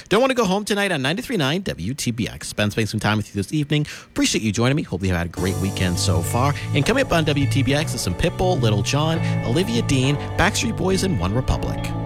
Don't want to go home tonight on 93.9 WTBX. Spend some time with you this evening. Appreciate you joining me. Hope you had a great weekend so far. And coming up on WTBX is some Pitbull, Little John, Olivia Dean, Backstreet Boys, and One Republic.